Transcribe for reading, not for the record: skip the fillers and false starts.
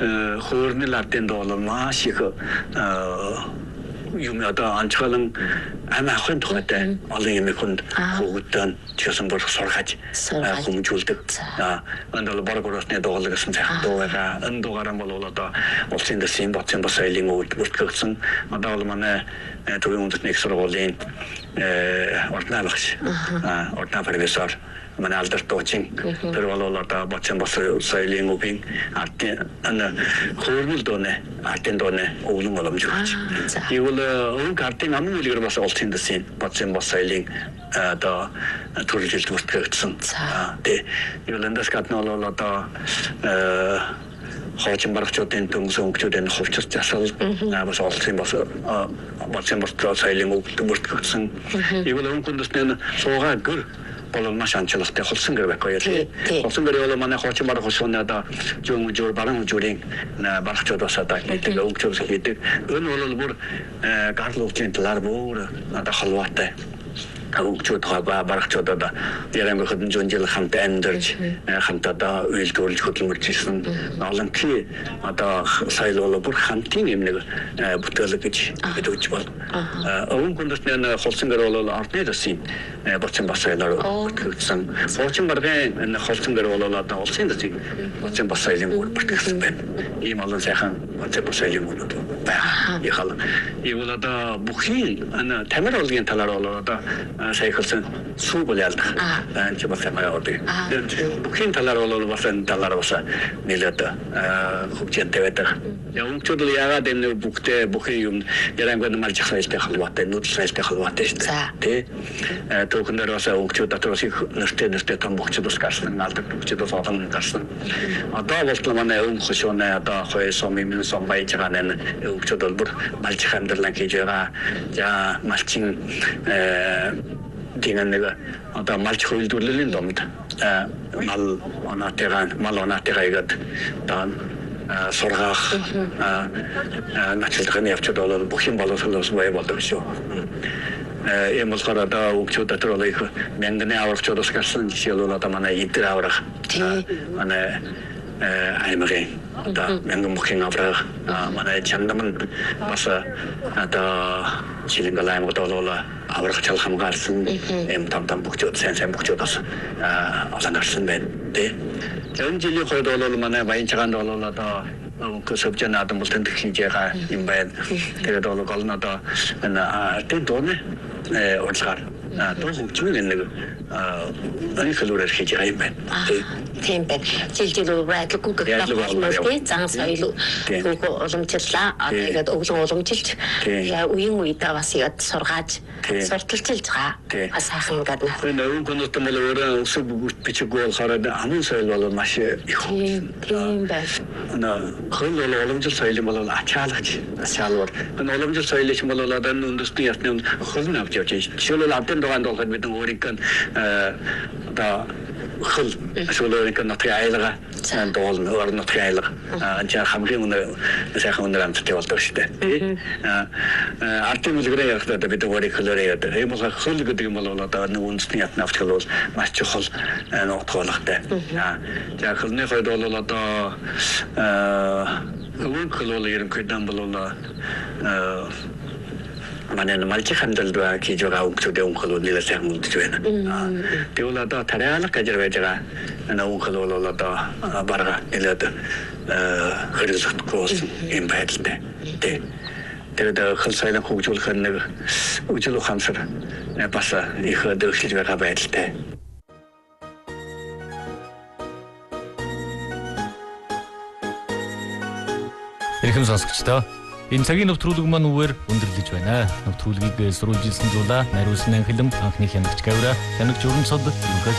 хөөрнөл ардын доол маш их юм одоо анчгалан амаа ахын тухайтай олон юм хүнд хөвгөдөн чисэн бүр сургаж хүмүүжүүлдэг. Андал боргоросны доолгосон сайхан дуугаа андуугараа бол одоо улсын дэсийн батсан басайлын үлдгэсэн одоо бол манай төрийн үндэсний сургуулийн орднаа багш орднаа профессор манай алдарт дуучин тэр бол одоо батсан басайлын үгийн хөөрнөл дууны ардын дууны өвлөн боломжтой. Игэл өн картын амын үлгэр бас улсын дэсийн батсан басайлын одоо төрөлжилт бүртгэгдсэн. Тэ игэл эндээс гадна бол одоо хоочин барагчдын дүнсөнгчүүдийн хувьчилж засал бас олсон батсан басайлын өвлөн бүртгэгдсэн. Игэл өн хүндэсний суугаа гэр бол маш анчлалтай холсон гэр байхгүй яа. Холсон гэр бол манай хоочин бараг хосооноо жур баран журийн барагчдад бас одоо гэдэг өнгөцөс хийдэг. Энэ бол бүр гарлуучин талаар бүр одоо халуутай. Өнгөцөд барагчдад яран хөдөн жил хамт амьдарч хамтдаа үйлдвэрлэж хөдөлмөрчсэн олон тий одоо соёл бол бүр хамтын юм нэг бүтээлэг гэж хэлж бол. Өвөн хүндэсний холсон гэр бол орны дэсийн батсан басайлаар бүртгэгдсэн. Хуучин баргын холсон гэр бол одоо улсын дэсийн батсан басайлын бүртгэгдсэн байна. Ийм олон сайхан батсан басайлын бүрт байна. Яхал. Ийм одоо бүхий тамир олгийн талаар бол одоо сайхалсан сүү бол ялдах. Энд бас байгаа гэдэг. Бүхий талаар бол бас энэ талаар бас нэлээд хөгжинтэй байдаг. Өнгөцөд яагаад энэ бүгдээ бүхий юм ярангуй малжих соёлтой холбоотой, нүүдэл соёлтой холбоотой шүү дээ. Тэ түүхэндээ бас өнгөцөд дотор бас их нэртэй том бөхчд ус гарсан, алдар бөхчд ус олон гарсан. Одоо бол манай өнгө хөшөөний одоо хоёр сум юм сум байж байгаа нэ өнгөцөд бол бүр малжих амьдралаа хийж байгаа. За малчин dengan nega atau malch khul dulilin domit mal onatega igat dan сургаах начлахын явцад бол бүх юм боловсруулах бай болдог шүү. Ийм болохоор одоо өгчүүд дотор бол их мянганы аврагчдаас гарсан жишээ бол одоо манай идэр аврах манай аймагын одоо мянган бүхэн аврах манай чандаман бас одоо Чилэнгал аймагт бол аврах чалхам гарсан эм там бүхчүүд сайн бүхчүүд бас олон гарсан байна. Тэгвэл жилийн хувьд бол манай баян цагаанд бол одоо көсөвжэн адам бол тэнд хийж байгаа юм байна. Тэгээд бол гол нь одоо энэ дууны урилгаар дуу хөгжмийн нэг анхлуураар хийж байгаа юм байна. Тийм байна. Жилжил үргэлжлэхгүй гэх зан соёл уламжлалаа. Тэгээд өглөө уламжилж үеийн үедээ бас яд сургааж сурталчилж байгаа. Бас сайхан гэдэг. Энэ өвөн конот бол өөрөө өсөв бичиггүй болохоор амын соёл бол маш их. Тийм байна. Хөл бол уламжлал соёл бол ачаалагч. Ачаалвар. Энэ уламжлал соёлч бол одоо үндэсний ятны хөл нь авч явж байна. Жишээлбэл авдын дугаанд бол бид өөрийн одоо хөл шулуурын нотгийн айлга сайн доол нөр нотгийн айлга анчаа хамгийн сайхан өнөр амттай болдог шүү дээ. Артем үлгэрээ ярахтаа бид өөрийн хөлөөрөө яадаг. Энэ бол хөл гэдэг юм бол одоо нэг үндэсний ятны авч бол маш чухал нотгоолохтой. За хөлний хувьд бол одоо өвөн хөл бол ерөнхийдөө бол манай малчих хандалдаа хийж байгаа өнгөцөдөө өнгөл нэлээд сайн үлдэж байна. Тэгвэл одоо тариалах гэж байж байгаа өнгөл бол одоо барга нэлээд хөрөлтөхгүй болсон юм байдалтай. Тэгээд хөл соёлын хөгжүүлэх нэг үжил ухаансар бас их дэвшлж байгаа байдалтай. Эрхэм сонсогчдоо энэ цагийн нэвтрүүлэг маань үгээр өндөрлөж байна. Нэвтрүүлгийг сурвалжилсан зулаа, нариулсан анхлам, анхны хянагч Гавра, хянагч Өрн цод